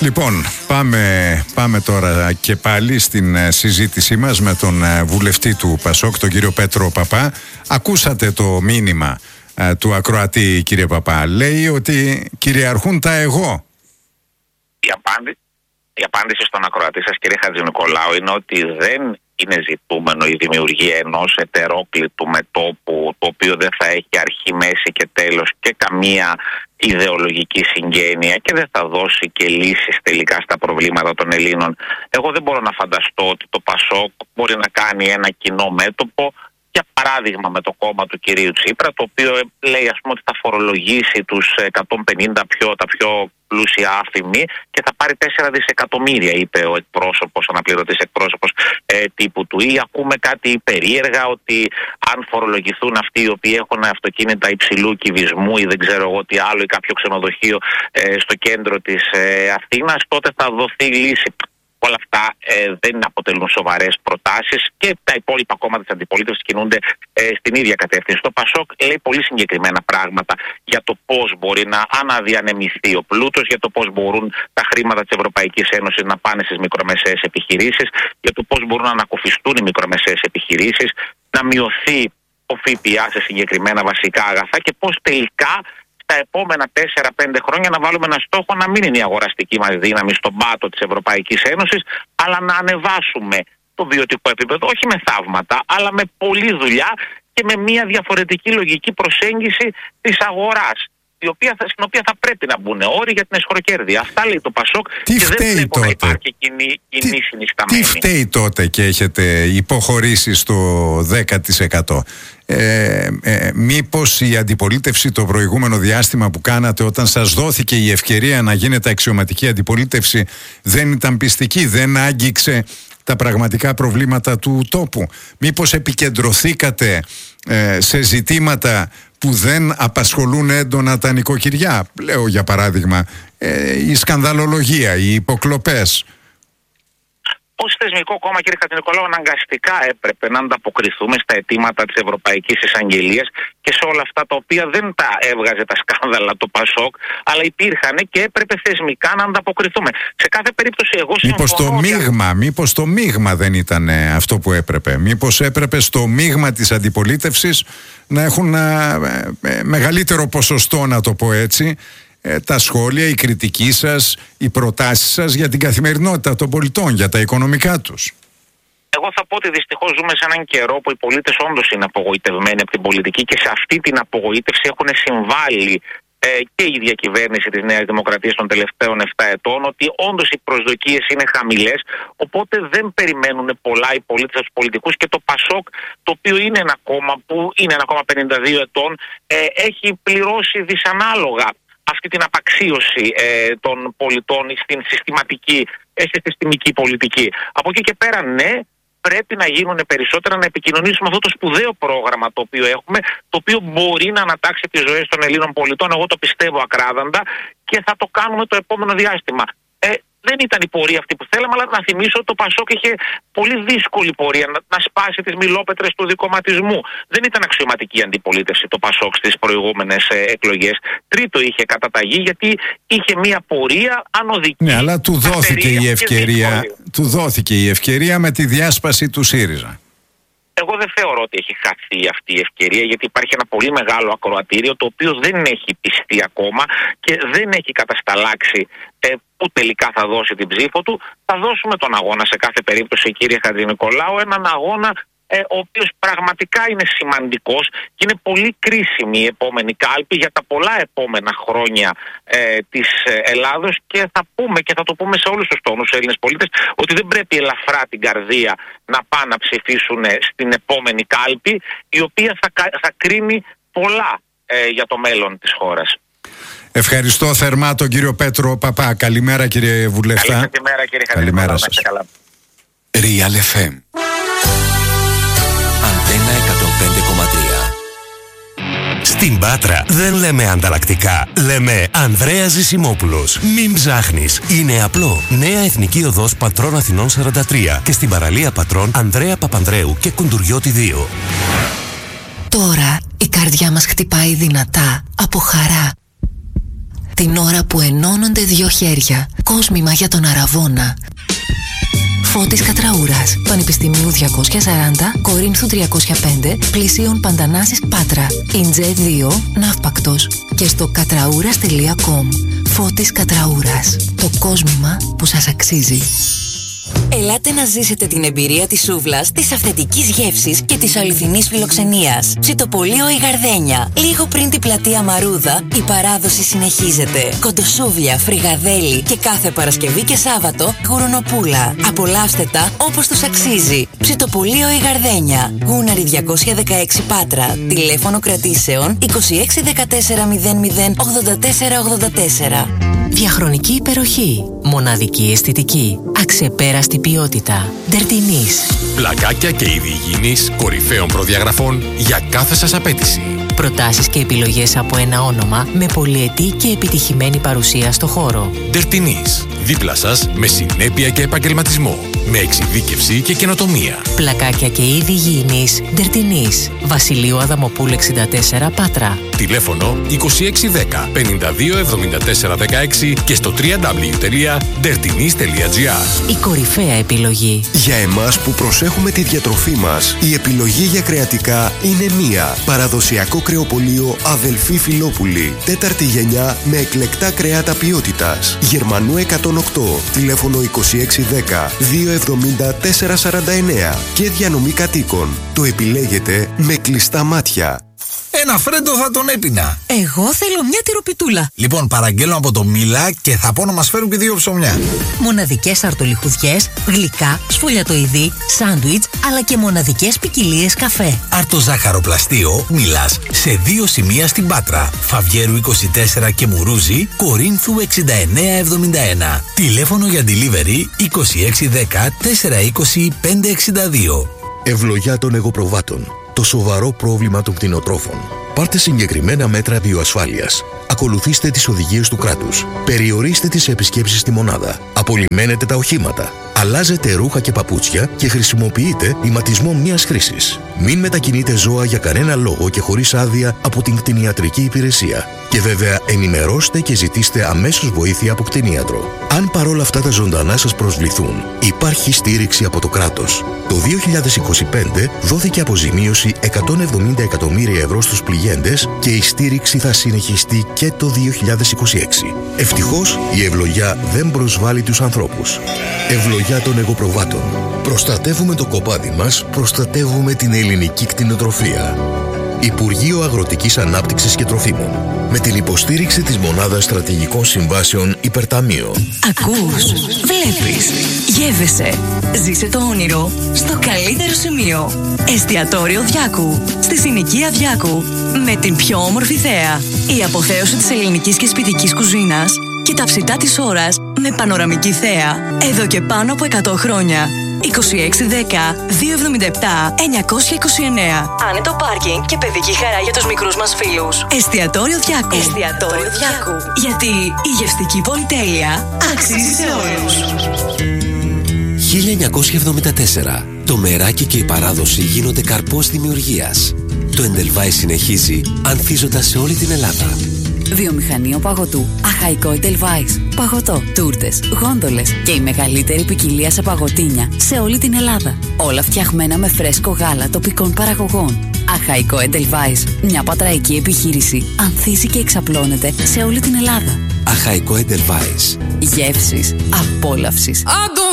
Λοιπόν, πάμε τώρα και πάλι στην συζήτησή μας με τον βουλευτή του ΠΑΣΟΚ, τον κύριο Πέτρο Παπά. Ακούσατε το μήνυμα του ακροατή, κύριε Παπά. Λέει ότι κυριαρχούν τα εγώ. Η απάντηση στον ακροατή σας, κύριε Χατζηνικολάου, είναι ότι δεν είναι ζητούμενο η δημιουργία ενός ετερόκλητου μετώπου, το οποίο δεν θα έχει αρχή, μέση και τέλος και καμία ιδεολογική συγγένεια και δεν θα δώσει και λύσεις τελικά στα προβλήματα των Ελλήνων. Εγώ δεν μπορώ να φανταστώ ότι το ΠΑΣΟΚ μπορεί να κάνει ένα κοινό μέτωπο, για παράδειγμα με το κόμμα του κυρίου Τσίπρα, το οποίο λέει, ας πούμε, ότι θα φορολογήσει τους 150 τα πιο πλούσια άφημοι και θα πάρει 4 δισεκατομμύρια, είπε ο εκπρόσωπος, αναπληρωτής εκπρόσωπος τύπου του. Ή ακούμε κάτι περίεργα, ότι αν φορολογηθούν αυτοί οι οποίοι έχουν αυτοκίνητα υψηλού κυβισμού ή δεν ξέρω εγώ τι άλλο, ή κάποιο ξενοδοχείο στο κέντρο της Αθήνας, τότε θα δοθεί λύση. Όλα αυτά δεν αποτελούν σοβαρές προτάσεις και τα υπόλοιπα κόμματα της αντιπολίτευσης κινούνται στην ίδια κατεύθυνση. Το ΠΑΣΟΚ λέει πολύ συγκεκριμένα πράγματα για το πώς μπορεί να αναδιανεμηθεί ο πλούτος, για το πώς μπορούν τα χρήματα της Ευρωπαϊκής Ένωσης να πάνε στις μικρομεσαίες επιχειρήσεις, για το πώς μπορούν να ανακουφιστούν οι μικρομεσαίες επιχειρήσεις, να μειωθεί ο ΦΠΑ σε συγκεκριμένα βασικά αγαθά και πώς τελικά τα επόμενα 4-5 χρόνια να βάλουμε ένα στόχο να μην είναι η αγοραστική μας δύναμη στον πάτο της Ευρωπαϊκής Ένωσης, αλλά να ανεβάσουμε το βιωτικό επίπεδο, όχι με θαύματα, αλλά με πολλή δουλειά και με μια διαφορετική λογική προσέγγιση της αγοράς, στην οποία θα πρέπει να μπουν όροι για την εσχροκέρδεια. Αυτά λέει το ΠΑΣΟΚ και δεν βλέπω να υπάρχει κοινή συνισταμένη. Τι φταίει τότε και έχετε υποχωρήσει στο 10%? Μήπως η αντιπολίτευση το προηγούμενο διάστημα που κάνατε, όταν σας δόθηκε η ευκαιρία να γίνετε αξιωματική αντιπολίτευση, δεν ήταν πιστική, δεν άγγιξε τα πραγματικά προβλήματα του τόπου? Μήπως επικεντρωθήκατε σε ζητήματα που δεν απασχολούν έντονα τα νοικοκυριά? Λέω για παράδειγμα η σκανδαλολογία, οι υποκλοπές. Ως θεσμικό κόμμα, κύριε Χατζηνικολάου, αναγκαστικά έπρεπε να ανταποκριθούμε στα αιτήματα της Ευρωπαϊκής Εισαγγελίας και σε όλα αυτά τα οποία δεν τα έβγαζε τα σκάνδαλα το ΠΑΣΟΚ, αλλά υπήρχαν και έπρεπε θεσμικά να ανταποκριθούμε. Σε κάθε περίπτωση, εγώ συμφωνώ. Μήπως το μείγμα δεν ήταν αυτό που έπρεπε? Μήπως έπρεπε στο μείγμα της αντιπολίτευσης να έχουν μεγαλύτερο ποσοστό, να το πω έτσι, τα σχόλια, η κριτική σας, οι προτάσεις σας για την καθημερινότητα των πολιτών, για τα οικονομικά τους? Εγώ θα πω ότι δυστυχώς ζούμε σε έναν καιρό που οι πολίτες όντως είναι απογοητευμένοι από την πολιτική και σε αυτή την απογοήτευση έχουν συμβάλει και η διακυβέρνηση της Νέας Δημοκρατίας των τελευταίων 7 ετών, ότι όντως οι προσδοκίες είναι χαμηλές, οπότε δεν περιμένουν πολλά οι πολίτες από τους πολιτικούς και το ΠΑΣΟΚ, το οποίο είναι ένα κόμμα που είναι ένα κόμμα 52 ετών, έχει πληρώσει δυσανάλογα αυτή την απαξίωση των πολιτών στην συστημική πολιτική. Από εκεί και πέρα, ναι, πρέπει να γίνουν περισσότερα, να επικοινωνήσουμε αυτό το σπουδαίο πρόγραμμα το οποίο έχουμε, το οποίο μπορεί να ανατάξει τις ζωές των Ελλήνων πολιτών. Εγώ το πιστεύω ακράδαντα και θα το κάνουμε το επόμενο διάστημα. Δεν ήταν η πορεία αυτή που θέλαμε, αλλά να θυμίσω ότι το ΠΑΣΟΚ είχε πολύ δύσκολη πορεία να σπάσει τις μιλόπετρες του δικομματισμού. Δεν ήταν αξιωματική αντιπολίτευση το ΠΑΣΟΚ στις προηγούμενες εκλογές. Τρίτο είχε καταταγή, γιατί είχε μια πορεία ανωδική. Ναι, αλλά του δόθηκε η ευκαιρία με τη διάσπαση του ΣΥΡΙΖΑ. Εγώ δεν θεωρώ ότι έχει χαθεί αυτή η ευκαιρία, γιατί υπάρχει ένα πολύ μεγάλο ακροατήριο το οποίο δεν έχει πιστεί ακόμα και δεν έχει κατασταλάξει που τελικά θα δώσει την ψήφο του. Θα δώσουμε τον αγώνα σε κάθε περίπτωση, κύριε Χατζηνικολάου, έναν αγώνα ο οποίος πραγματικά είναι σημαντικός και είναι πολύ κρίσιμη η επόμενη κάλπη για τα πολλά επόμενα χρόνια της Ελλάδος, και θα πούμε και θα το πούμε σε όλους τους τόνους τους Έλληνες πολίτες ότι δεν πρέπει ελαφρά την καρδία να πάνε να ψηφίσουν στην επόμενη κάλπη, η οποία θα κρίνει πολλά για το μέλλον της χώρας. Ευχαριστώ θερμά τον κύριο Πέτρο Παπά. Καλημέρα, κύριε Βουλευτά. Καλημέρα, κύριε Χατζηνικολάου. Καλημέρα σας. Real FM. Αντένα 105,3. Στην Πάτρα δεν λέμε ανταλλακτικά, λέμε Ανδρέας Ζησιμόπουλος. Μην ψάχνεις, είναι απλό. Νέα Εθνική Οδός Πατρών Αθηνών 43 και στην παραλία Πατρών Ανδρέα Παπανδρέου και Κουντουριώτη 2. Τώρα η καρδιά μας χτυπάει δυνατά από χαρά. Την ώρα που ενώνονται δύο χέρια κόσμημα για τον Αραβώνα. Φώτης Κατραούρας, Πανεπιστημίου 240, Κορίνθου 305, πλησίον Παντανάσης Πάτρα, Ιντζέ 2, Ναύπακτος και στο κατραούρας.com. Φώτης Κατραούρας, το κόσμημα που σας αξίζει. Ελάτε να ζήσετε την εμπειρία της σούβλας, της αυθεντικής γεύσης και της αληθινής φιλοξενίας. Ψητοπολείο η Γαρδένια. Λίγο πριν την πλατεία Μαρούδα, η παράδοση συνεχίζεται. Κοντοσούβλια, φρυγαδέλι και κάθε Παρασκευή και Σάββατο γουρουνοπούλα. Απολαύστε τα όπως τους αξίζει. Ψητοπολείο η Γαρδένια. Γούναρη 216 Πάτρα. Τηλέφωνο κρατήσεων 26 14 00 84 84. Διαχρονική υπεροχή. Μοναδική αισθητική. Αξεπέραστη ποιότητα. Ντερτινής. Πλακάκια και είδη υγιεινής κορυφαίων προδιαγραφών για κάθε σας απέτηση. Προτάσεις και επιλογές από ένα όνομα με πολυετή και επιτυχημένη παρουσία στο χώρο. Ντερτινής. Δίπλα σας με συνέπεια και επαγγελματισμό. Με εξειδίκευση και καινοτομία. Πλακάκια και είδη υγιεινής. Ντερτινής. Βασιλείου Αδαμοπούλου 64 Πάτρα. Τηλέφωνο 2610 52 74 16 και στο www.dertinis.gr. Η κορυφαία επιλογή. Για εμάς που προσέχουμε τη διατροφή μας, η επιλογή για κρεατικά είναι μία. Παραδοσιακό κρεοπωλείο Αδελφή Φιλόπουλη. 4η γενιά με εκλεκτά κρεάτα ποιότητας. Γερμανού 108. Τηλέφωνο 2610 270 449. Και διανομή κατοίκων. Το επιλέγετε με κλειστά μάτια. Ένα φρέντο θα τον έπινα. Εγώ θέλω μια τυροπιτούλα. Λοιπόν, παραγγέλνω από το Μίλα και θα πω να μας φέρουν και 2 ψωμιά. Μοναδικές αρτολιχουδιές, γλυκά, σφολιατοειδή, σάντουιτς, αλλά και μοναδικές ποικιλίες καφέ. Αρτοζάχαροπλαστείο Μίλας σε 2 σημεία στην Πάτρα. Φαβιέρου 24 και Μουρούζι, Κορίνθου 6971. Τηλέφωνο για delivery 2610 420 562. Ευλογιά των εγωπροβάτων. Το σοβαρό πρόβλημα των κτηνοτρόφων. Πάρτε συγκεκριμένα μέτρα βιοασφάλειας. Ακολουθήστε τις οδηγίες του κράτους. Περιορίστε τις επισκέψεις στη μονάδα. Απολυμμένετε τα οχήματα. Αλλάζετε ρούχα και παπούτσια και χρησιμοποιείτε ηματισμό μίας χρήσης. Μην μετακινείτε ζώα για κανένα λόγο και χωρίς άδεια από την κτηνιατρική υπηρεσία. Και βέβαια ενημερώστε και ζητήστε αμέσως βοήθεια από κτηνίατρο. Αν παρόλα αυτά τα ζωντανά σας προσβληθούν, υπάρχει στήριξη από το κράτος. Το 2025 δόθηκε αποζημίωση 170 εκατομμύρια ευρώ στους πληγέντες και η στήριξη θα συνεχιστεί και το 2026. Ευτυχώς η ευλογιά δεν προσβάλλει τους ανθρώπους. Ευλογιά των εγωπροβάτων. Προστατεύουμε το κοπάδι μας, προστατεύουμε την ελληνική κτηνοτροφία. Υπουργείο Αγροτικής Ανάπτυξης και Τροφίμων. Με την υποστήριξη της Μονάδας Στρατηγικών Συμβάσεων Υπερταμείο. Ακούς, βλέπεις, γεύεσαι. Ζήσε το όνειρο στο καλύτερο σημείο. Εστιατόριο Διάκου. Στη συνοικία Διάκου. Με την πιο όμορφη θέα. Η αποθέωση της ελληνικής και σπιτικής κουζίνας και τα ψητά της ώρας με πανοραμική θέα. Εδώ και πάνω από 100 χρόνια. 2610 277 929. Άνετο πάρκινγκ και παιδική χαρά για τους μικρούς μας φίλους. Εστιατόριο Διάκου. Εστιατόριο Διάκου. Γιατί η γευστική πολυτέλεια αξίζει σε όλους. 1974. Το μεράκι και η παράδοση γίνονται καρπός δημιουργίας. Το Edelweiss συνεχίζει ανθίζοντας σε όλη την Ελλάδα. Βιομηχανείο παγωτού. Αχαϊκό Edelweiss. Παγωτό, τούρτες, γόντολες και η μεγαλύτερη ποικιλία σε παγωτίνια σε όλη την Ελλάδα. Όλα φτιαγμένα με φρέσκο γάλα τοπικών παραγωγών. Αχαϊκό Edelweiss. Μια πατραϊκή επιχείρηση. Ανθίζει και εξαπλώνεται σε όλη την Ελλάδα. Αχαϊκό Edelweiss. Γεύσεις απόλαυσης.